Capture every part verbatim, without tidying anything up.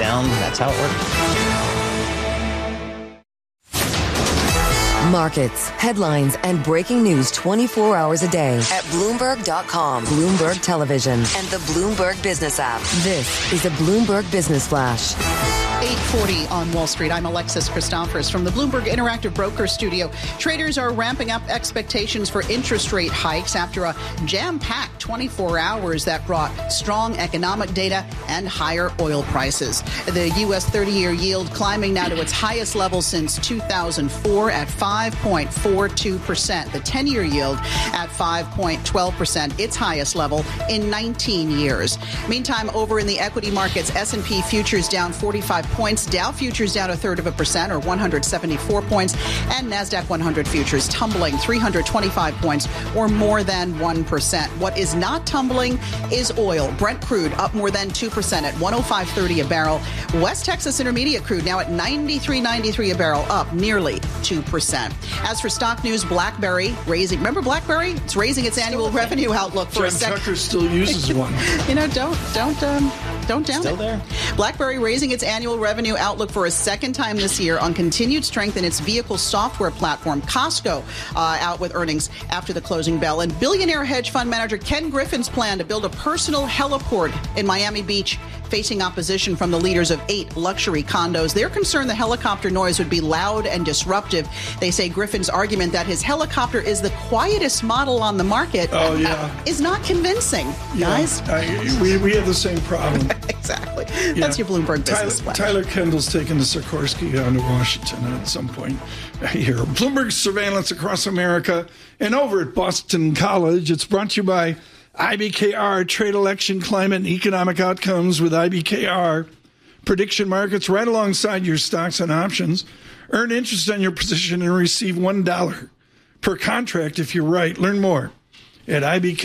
down. That's how it works. Markets, headlines, and breaking news twenty-four hours a day at Bloomberg dot com, Bloomberg Television, and the Bloomberg Business app. This is a Bloomberg Business Flash. eight forty on Wall Street. I'm Alexis Christophers from the Bloomberg Interactive Broker Studio. Traders are ramping up expectations for interest rate hikes after a jam-packed twenty-four hours that brought strong economic data and higher oil prices. The U S thirty-year yield climbing now to its highest level since two thousand four at five point four two percent. The ten-year yield at five point one two percent, its highest level in nineteen years. Meantime, over in the equity markets, S and P futures down forty-five points, Dow futures down a third of a percent or one hundred seventy-four points, and NASDAQ one hundred futures tumbling three hundred twenty-five points or more than one percent. What is not tumbling is oil. Brent crude up more than two percent at one oh five thirty a barrel. West Texas Intermediate crude now at ninety-three ninety-three a barrel, up nearly two percent. As for stock news, BlackBerry raising, remember BlackBerry? It's raising its annual revenue outlook for Jen a second. Tucker still uses one. You know, don't, don't, um, don't down Still it. there. BlackBerry raising its annual revenue outlook for a second time this year on continued strength in its vehicle software platform. Costco uh, out with earnings after the closing bell. And billionaire hedge fund manager Ken Griffin's plan to build a personal heliport in Miami Beach facing opposition from the leaders of eight luxury condos. They're concerned the helicopter noise would be loud and disruptive. They say Griffin's argument that his helicopter is the quietest model on the market oh, yeah. is not convincing, guys. Yeah, I, we, we have the same problem. Exactly. Yeah. That's your Bloomberg Business Tyler, Flash. Tyler Kendall's taking the Sikorsky down to Washington at some point here. Bloomberg surveillance across America and over at Boston College. It's brought to you by I B K R, Trade Election Climate and Economic Outcomes with I B K R. Prediction markets right alongside your stocks and options. Earn interest on your position and receive one dollar per contract if you're right. Learn more at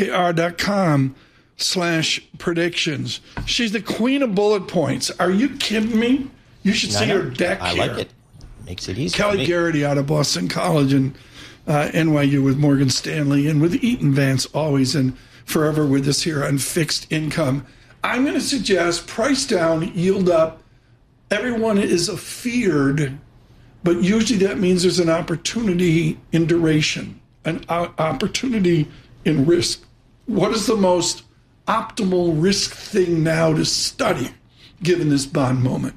ibkr.com slash predictions. She's the queen of bullet points. Are you kidding me? You should see her deck I here. like it. Makes it easy. Kelly Garrity out of Boston College and uh, N Y U with Morgan Stanley and with Eaton Vance always and forever with us here on Fixed Income. I'm going to suggest price down, yield up. Everyone is afeared, but usually that means there's an opportunity in duration, an opportunity in risk. What is the most optimal risk thing now to study given this bond moment?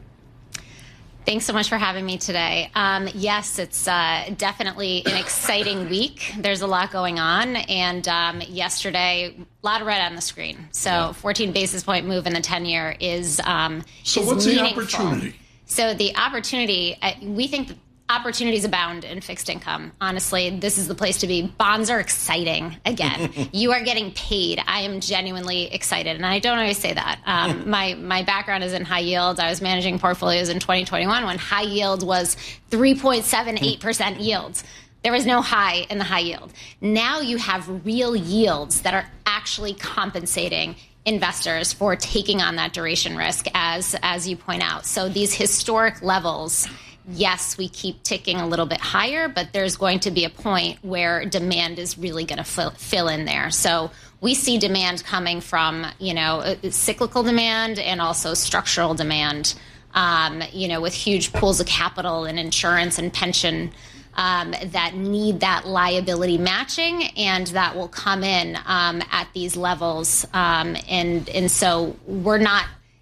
Thanks so much for having me today. Um, yes, it's uh, definitely an exciting week. There's a lot going on. And um, yesterday, a lot of red on the screen. So yeah. fourteen basis point move in the ten-year is um, So is what's meaningful. the opportunity? So the opportunity, uh, we think that opportunities abound in fixed income. Honestly, this is the place to be. Bonds are exciting. Again, you are getting paid. I am genuinely excited. And I don't always say that. Um, my, my background is in high yield. I was managing portfolios in twenty twenty-one when high yield was three point seven eight percent yields. There was no high in the high yield. Now you have real yields that are actually compensating investors for taking on that duration risk, as, as you point out. So these historic levels, yes, we keep ticking a little bit higher, but there's going to be a point where demand is really going to fill, fill in there. So we see demand coming from, you know, cyclical demand and also structural demand, um, you know, with huge pools of capital and insurance and pension um, that need that liability matching, and that will come in um, at these levels. Um, and, and so we're not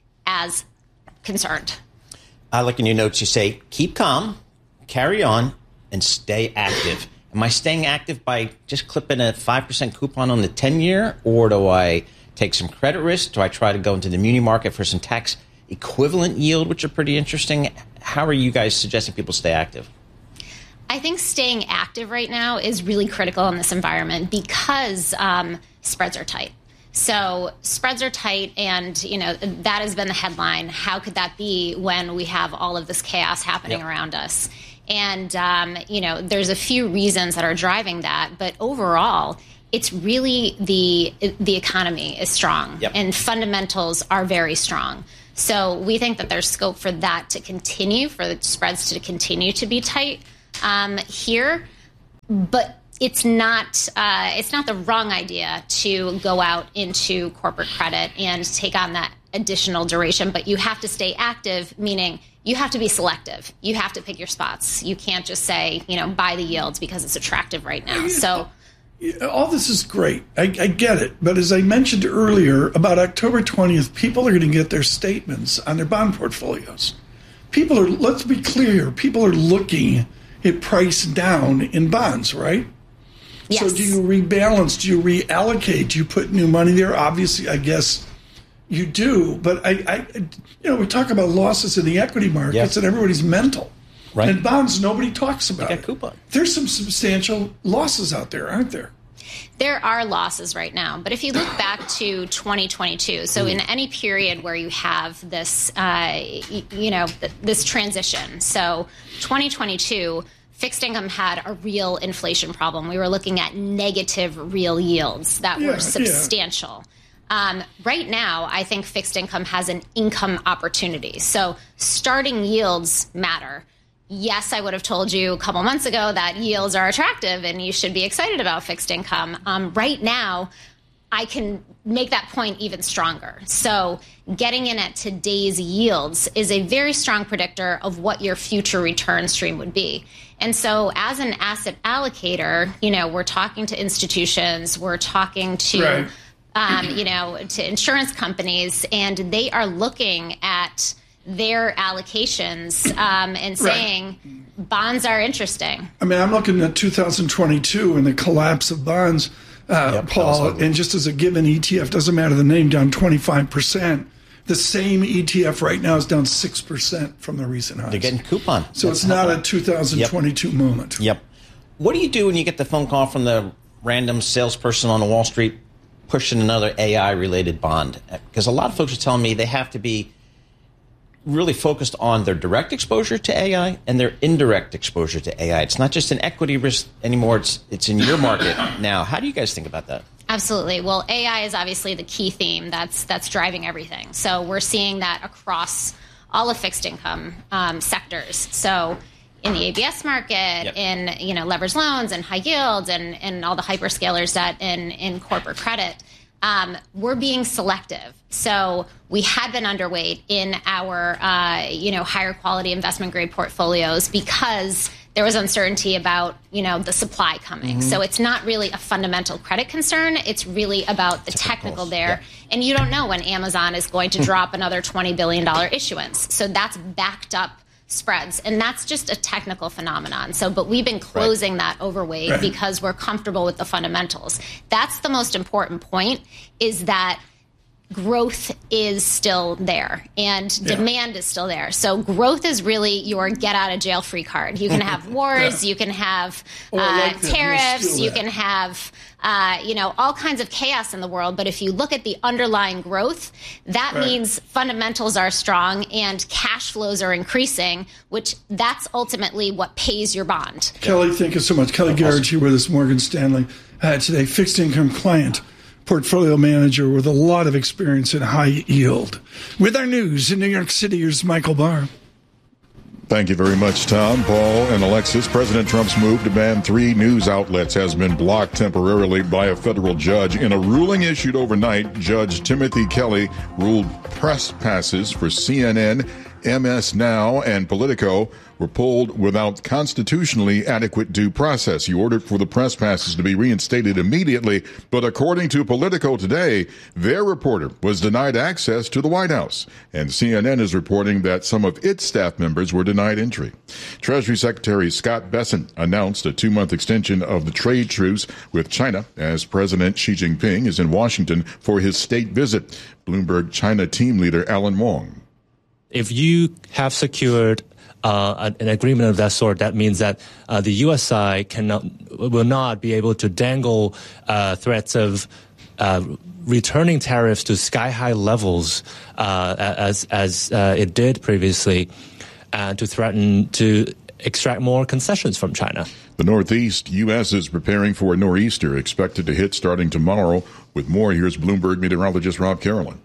as concerned. I like in your notes, you say, keep calm, carry on, and stay active. Am I staying active by just clipping a five percent coupon on the ten-year, or do I take some credit risk? Do I try to go into the muni market for some tax equivalent yield, which are pretty interesting? How are you guys suggesting people stay active? I think staying active right now is really critical in this environment because um, spreads are tight. So spreads are tight, and, you know, that has been the headline. How could that be when we have all of this chaos happening yep. around us? And, um, you know, there's a few reasons that are driving that. But overall, it's really the the economy is strong yep. and fundamentals are very strong. So we think that there's scope for that to continue, for the spreads to continue to be tight um, here. But it's not uh, it's not the wrong idea to go out into corporate credit and take on that additional duration, but you have to stay active, meaning you have to be selective. You have to pick your spots. You can't just say, you know, buy the yields because it's attractive right now. So all this is great. I, I get it. But as I mentioned earlier, about October twentieth, people are going to get their statements on their bond portfolios. People are, let's be clear, people are looking at price down in bonds, right? Yes. So do you rebalance? Do you reallocate? Do you put new money there? Obviously, I guess you do. But, I, I you know, we talk about losses in the equity markets, yep. and everybody's mental. Right. And bonds, nobody talks about like a it. coupon. There's some substantial losses out there, aren't there? There are losses right now. But if you look back to twenty twenty-two, so in any period where you have this, uh, you know, this transition, so twenty twenty-two, fixed income had a real inflation problem. We were looking at negative real yields that yeah, were substantial. Yeah. Um, right now, I think fixed income has an income opportunity. So starting yields matter. Yes, I would have told you a couple months ago that yields are attractive and you should be excited about fixed income. Um, right now, I can make that point even stronger. So getting in at today's yields is a very strong predictor of what your future return stream would be. And so as an asset allocator, you know, we're talking to institutions, we're talking to, right. um, you know, to insurance companies, and they are looking at their allocations um, and saying right. bonds are interesting. I mean, I'm looking at two thousand twenty-two and the collapse of bonds, uh, yep, Paul, and just as a given E T F, doesn't matter the name, down twenty-five percent. The same E T F right now is down six percent from the recent highs. They're getting coupon. So That's it's not a two thousand twenty-two yep. moment. Yep. What do you do when you get the phone call from the random salesperson on Wall Street pushing another A I-related bond? Because a lot of folks are telling me they have to be really focused on their direct exposure to A I and their indirect exposure to A I. It's not just an equity risk anymore. It's it's in your market now. How do you guys think about that? Absolutely. Well, A I is obviously the key theme that's that's driving everything. So we're seeing that across all of fixed income um, sectors. So in the A B S market, yep. in you know leveraged loans and high yield, and and all the hyperscalers that in in corporate credit. Um, we're being selective. So we had been underweight in our, uh, you know, higher quality investment grade portfolios because there was uncertainty about, you know, the supply coming. Mm-hmm. So it's not really a fundamental credit concern. It's really about the technical there. Yeah. And you don't know when Amazon is going to drop another twenty billion dollars issuance. So that's backed up spreads. And that's just a technical phenomenon. So, but we've been closing right. that overweight right. because we're comfortable with the fundamentals. That's the most important point, is that growth is still there and yeah. demand is still there. So growth is really your get out of jail free card. You can have wars, yeah. you can have uh, like tariffs, you can have uh, you know, all kinds of chaos in the world. But if you look at the underlying growth, that right. means fundamentals are strong and cash flows are increasing, which that's ultimately what pays your bond. Kelly, thank you so much. Kelly Garrett here with us, Morgan Stanley. Uh, today, fixed income client, portfolio manager with a lot of experience in high yield. With our news in New York City, here's Michael Barr. Thank you very much, Tom, Paul, and Alexis. President Trump's move to ban three news outlets has been blocked temporarily by a federal judge. In a ruling issued overnight, Judge Timothy Kelly ruled press passes for C N N, M S Now, and Politico were pulled without constitutionally adequate due process. He ordered for the press passes to be reinstated immediately, but according to Politico today, their reporter was denied access to the White House, and C N N is reporting that some of its staff members were denied entry. Treasury Secretary Scott Bessent announced a two-month extension of the trade truce with China as President Xi Jinping is in Washington for his state visit. Bloomberg China team leader Alan Wong. If you have secured Uh, an agreement of that sort, that means that uh, the U S side cannot, will not be able to dangle uh, threats of uh, returning tariffs to sky-high levels uh, as as uh, it did previously, and to threaten to extract more concessions from China. The Northeast U S is preparing for a nor'easter expected to hit starting tomorrow. With more, here's Bloomberg meteorologist Rob Carolyn.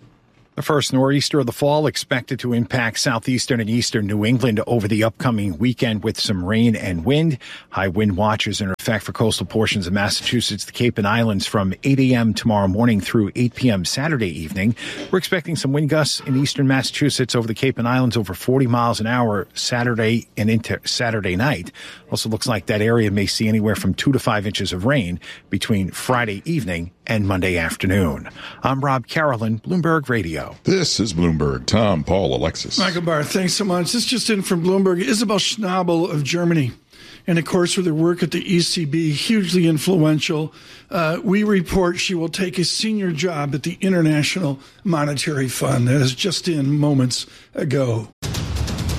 The first nor'easter of the fall expected to impact southeastern and eastern New England over the upcoming weekend with some rain and wind. High wind watches in fact, for coastal portions of Massachusetts, the Cape and Islands from eight a.m. tomorrow morning through eight p.m. Saturday evening. We're expecting some wind gusts in eastern Massachusetts over the Cape and Islands over forty miles an hour Saturday and into Saturday night. Also looks like that area may see anywhere from two to five inches of rain between Friday evening and Monday afternoon. I'm Rob Carolyn, Bloomberg Radio. This is Bloomberg. Tom, Paul, Alexis. Michael Barr, thanks so much. This just in from Bloomberg. Isabel Schnabel of Germany. And, of course, with her work at the E C B, hugely influential, uh, we report she will take a senior job at the International Monetary Fund. That is just in moments ago.